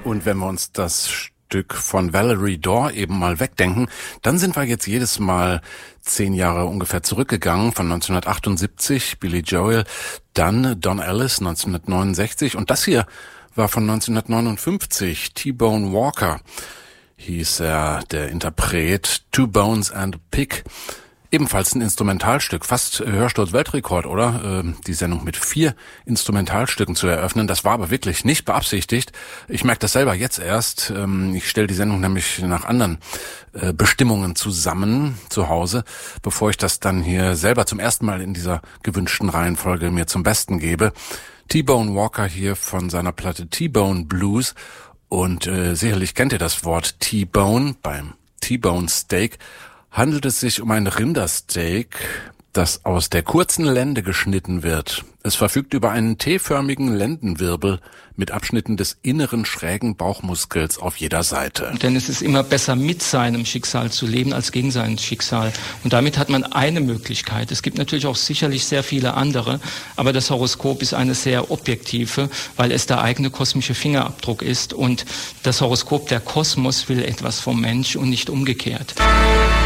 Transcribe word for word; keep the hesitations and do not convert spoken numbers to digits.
Und wenn wir uns das Stück von Valerie Dorr eben mal wegdenken, dann sind wir jetzt jedes Mal zehn Jahre ungefähr zurückgegangen, von neunzehnhundertachtundsiebzig, Billy Joel, dann Don Ellis neunzehnhundertneunundsechzig und das hier war von neunzehnhundertneunundfünfzig, T-Bone Walker hieß er, der Interpret, Two Bones and a Pig. Ebenfalls ein Instrumentalstück, fast Hörsturz-Weltrekord, oder? Ähm, die Sendung mit vier Instrumentalstücken zu eröffnen. Das war aber wirklich nicht beabsichtigt. Ich merke das selber jetzt erst. Ähm, ich stelle die Sendung nämlich nach anderen äh, Bestimmungen zusammen zu Hause, bevor ich das dann hier selber zum ersten Mal in dieser gewünschten Reihenfolge mir zum Besten gebe. T-Bone Walker hier von seiner Platte T-Bone Blues. Und äh, sicherlich kennt ihr das Wort T-Bone beim T-Bone Steak. Handelt es sich um ein Rindersteak, das aus der kurzen Lende geschnitten wird. Es verfügt über einen T-förmigen Lendenwirbel mit Abschnitten des inneren schrägen Bauchmuskels auf jeder Seite. Denn es ist immer besser, mit seinem Schicksal zu leben, als gegen sein Schicksal. Und damit hat man eine Möglichkeit. Es gibt natürlich auch sicherlich sehr viele andere, aber das Horoskop ist eine sehr objektive, weil es der eigene kosmische Fingerabdruck ist. Und das Horoskop, der Kosmos, will etwas vom Mensch und nicht umgekehrt.